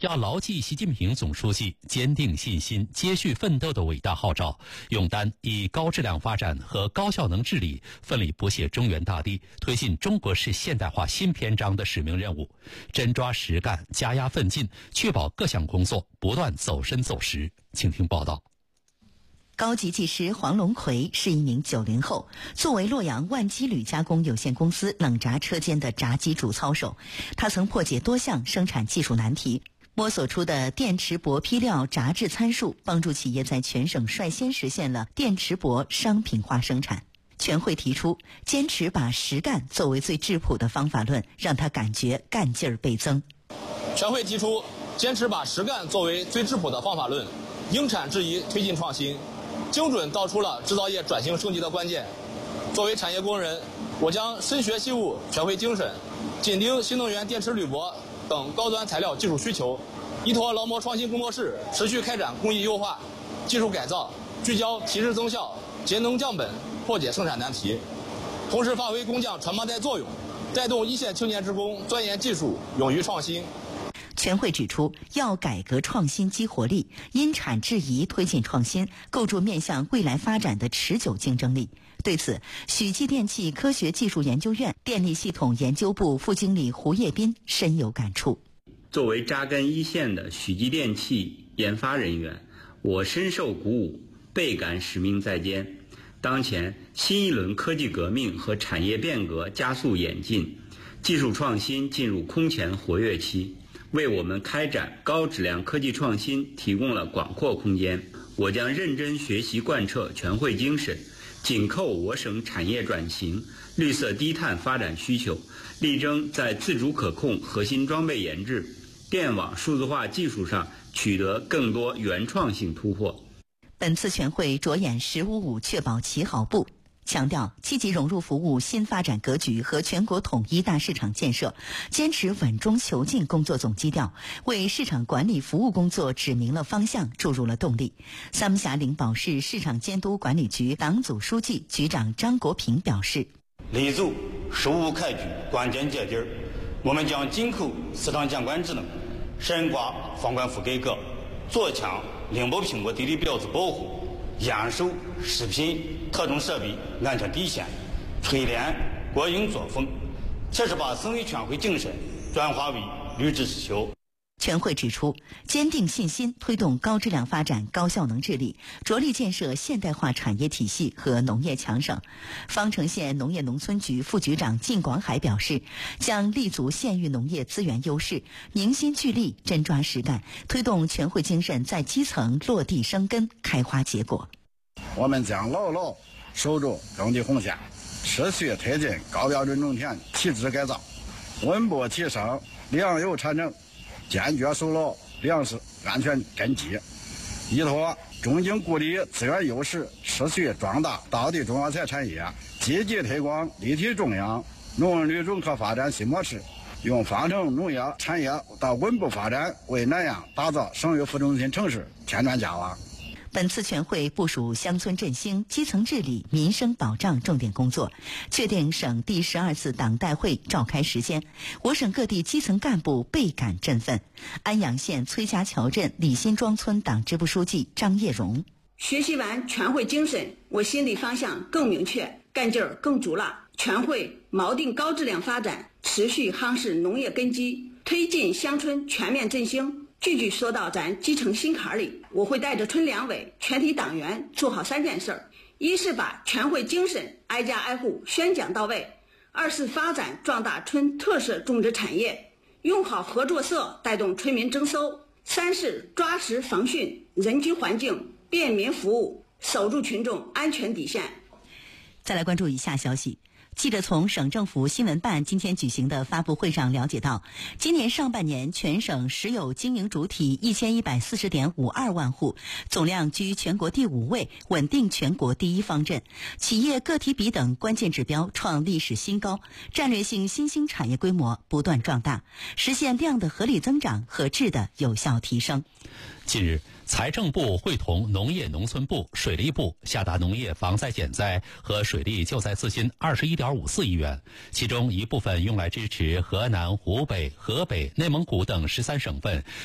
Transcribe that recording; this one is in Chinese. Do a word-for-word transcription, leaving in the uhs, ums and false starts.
要牢记习近平总书记坚定信心、接续奋斗的伟大号召，勇担以高质量发展和高效能治理奋力不懈中原大地，推进中国式现代化新篇章的使命任务，真抓实干，加压奋进，确保各项工作不断走深走实。请听报道。 高级技师黄龙奎是一名九零后，作为洛阳万机铝加工有限公司冷轧车间的轧机主操手，他曾破解多项生产技术难题，摸索出的电池箔坯料轧制参数，帮助企业在全省率先实现了电池箔商品化生产。全会提出坚持把实干作为最质朴的方法论，让他感觉干劲儿倍增。 全会提出坚持把实干作为最质朴的方法论，应产制夷，推进创新，精准道出了制造业转型升级的关键。作为产业工人，我将深学习悟全会精神，紧盯新能源电池铝箔等高端材料技术需求，依托劳模创新工作室持续开展工艺优化、技术改造，聚焦提质增效、节能降本，破解生产难题，同时发挥工匠传帮带作用，带动一线青年职工钻研技术、勇于创新。 全会指出，要改革创新激活力，因产制夷推进创新，构筑面向未来发展的持久竞争力。对此，许继电器科学技术研究院电力系统研究部副经理胡业斌深有感触。 作为扎根一线的许继电器研发人员，我深受鼓舞，倍感使命在肩。当前新一轮科技革命和产业变革加速演进，技术创新进入空前活跃期，为我们开展高质量科技创新提供了广阔空间。我将认真学习贯彻全会精神，紧扣我省产业转型、绿色低碳发展需求，力争在自主可控核心装备研制、电网数字化技术上取得更多原创性突破。 本次全会着眼十五五确保起好步，强调积极融入服务新发展格局和全国统一大市场建设，坚持稳中求进工作总基调，为市场管理服务工作指明了方向，注入了动力。三门峡灵宝市市场监督管理局党组书记、局长张国平表示， 立足十五开局关键节点，我们将紧扣市场监管职能，深化放管服改革，做强零保苹果地理标志保护，严守食品特种设备安全底线，锤炼国营作风，切实把省委全会精神转化为履职实修。 全会指出，坚定信心推动高质量发展、高效能治理，着力建设现代化产业体系和农业强省。方城县农业农村局副局长靳广海表示，将立足县域农业资源优势，凝心聚力，真抓实干，推动全会精神在基层落地生根、开花结果。 我们将牢牢守住耕地红线，持续推进高标准种田体制改造，稳步提升粮油产能，坚决守牢粮食安全根基，依托中景固力资源优势，持续壮大当地中药材产业，积极推广立体种养、农旅融合发展新模式，用方城农业产业到稳步发展，为南阳打造省域副中心城市添砖加瓦。 本次全会部署乡村振兴、基层治理、民生保障重点工作，确定省第十二次党代会召开时间。我省各地基层干部倍感振奋。安阳县崔家桥镇李辛庄村党支部书记张业荣： 学习完全会精神，我心里方向更明确，干劲儿更足了。全会锚定高质量发展，持续夯实农业根基，推进乡村全面振兴。句句说到咱基层心坎里，我会带着村两委、全体党员做好三件事：一是把全会精神挨家挨户宣讲到位；二是发展壮大村特色种植产业，用好合作社带动村民增收；三是抓实防汛，人居环境，便民服务，守住群众安全底线。 再来关注以下消息。记者从省政府新闻办今天举行的发布会上了解到，今年上半年全省实有经营主体一千一百四十点五二万户，总量居全国第五位，稳定全国第一方阵。企业个体比等关键指标创历史新高，战略性新兴产业规模不断壮大，实现量的合理增长和质的有效提升。 近日，财政部会同农业农村部、水利部下达农业防灾减灾和水利救灾资金二十一点五四亿元，其中一部分用来支持河南、湖北、河北、内蒙古等十三省份